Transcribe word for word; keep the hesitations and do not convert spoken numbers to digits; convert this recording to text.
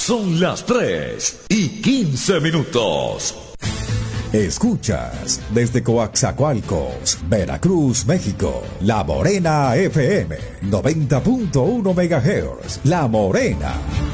Son las tres y quince minutos. Escuchas desde Coaxacualcos, Veracruz, México, La Morena F M, noventa punto uno megahertz. La Morena.